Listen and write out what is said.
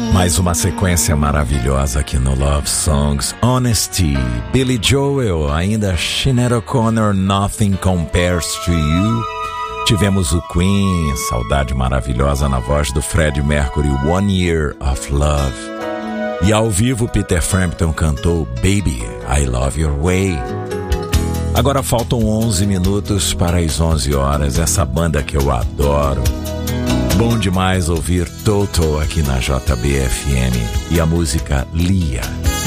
Mais uma sequência maravilhosa aqui no Love Songs. Honesty, Billy Joel, ainda Sinéad O'Connor, Nothing Compares to You. Tivemos o Queen, saudade maravilhosa na voz do Freddie Mercury, One Year of Love. E ao vivo Peter Frampton cantou Baby, I Love Your Way. Agora faltam 11 minutos para as 11 horas, essa banda que eu adoro. Bom demais ouvir Toto aqui na JBFM e a música Lia.